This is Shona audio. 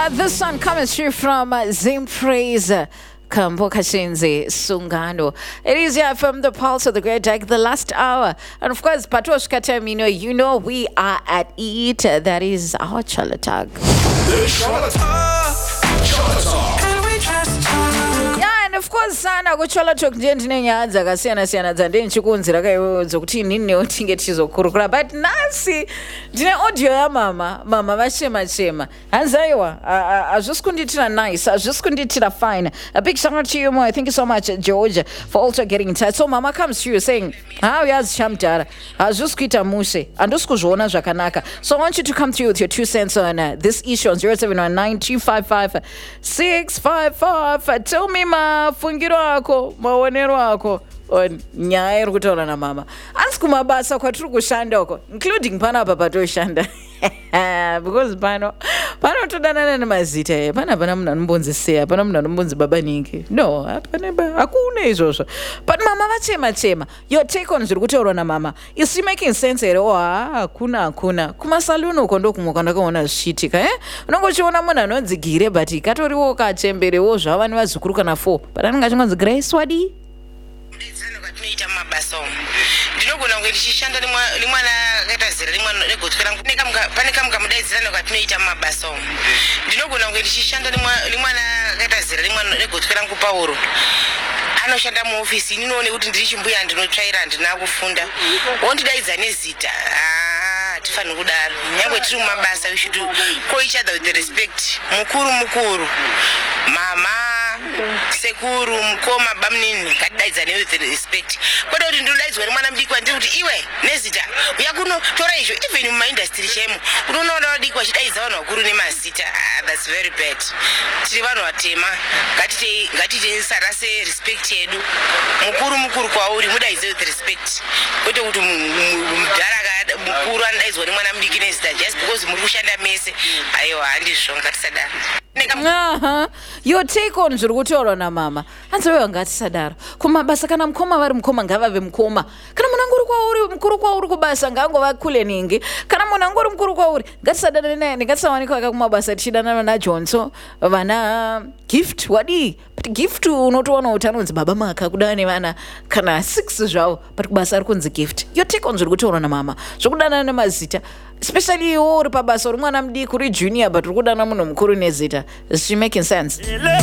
This song comes through from Zim Fraser. Kamboka Shinzi Sungano. It is here from the Pulse of the Great Deck, the last hour. And of course, Patosh Katamino, you know we are at EAT. That is our Charlatag. The Charlatag. Yeah, and of course, sana kuCharlatag ndine nyaya dzakasiyana-siyana dzandinichikunzira kaiwe dzokuti inini tinge tichizokurukura. But nasi ndine audio yamama vachema-chema. Hanzaiwa, hazvisi kunditira nice, hazvisi kunditira fine. A big shout out to you, Mo. Thank you so much, George, for also getting in touch. So mama comes to you saying, how yazi chamdara, hazvisi kuita mushe, handisi kuzviona zvakanaka. So I want you to come through with your 2 cents on this issue on 0719-255-655. Tell me mafungiro ako, maonero ako on nyaya iri kutaura namama. Hanzi kumabasa kwatiri kushanda uko, including panapa patoshanda. Because pano todanana nemazita, pana munhu anombonzi Seya, pana munhu anombonzi baba ningi. No, hakuna izvozvo. But mama vachema-chema, your take on zviri kutaurwa namama, is she making sense here? Hakuna. Kumasaluni uko ndokumwe kwandakaona zvichiitika, unongochiona munhu anonzi Gire, but katoriwo kachemberewo zvava nevazukuru kana 4. But anenge achingonzi Grace wadi? Ita mabasa ndinogona kuti ndichishanda limwana akaita zera limwana regotswera pane kamudaidzirano katinoita mabasa ndinogona kuti ndichishanda limwana akaita zera limwana regotswera kuPauro anoshanda muofisi ininoone kuti ndiri chimbuya ndinotsvaira handina kufunda wondidaidza nezita tifani kudaro nyangwe tiri mumabasa we should call each other with the respect mukuru mama sekuru mukoma bamnini katidaidza with the respect kwete kuti ndinodaidzwa nemwana mudiki ndiri kuti iwe nezita uya kuno tora izvo even mumaindastry chemo unoona vadiki vachidaidza vanhu vakuru nemazita. That's very bad. Tiri vanhu vatema ngatite sarase respect yedu mukuru kwauri mudaidze with respect kwete kuti mudhara mukuru anodaidzwa nemwana mudiki nezita just because muri kushanda mese. Aiwa handizvo ngatisadaro. Your take on zviri kutaurwa namama, hanziwewo ngatisadaro. Kumabasa kana mukoma vari mukoma ngavave mukoma, kana munhu angori kwauri mukuru kwauri kubasa ngaangova kule ningi, kana munhu angori mukuru kwauri ngatisadane naye. Ngatisawanikwa kumabasa tichidanana naJohnso vana Gift wadi, but Gift unotoona kuti anonzi baba maka kudana nevana kana 6 zvavo, but kubasa ari kunzi Gift. Your take on zviri kutaurwa namama zvokudanana nemazita, especially uri pabasa uri mwana mudiki uri junior but uri kudana munhu mukuru nezita. Is she making sense?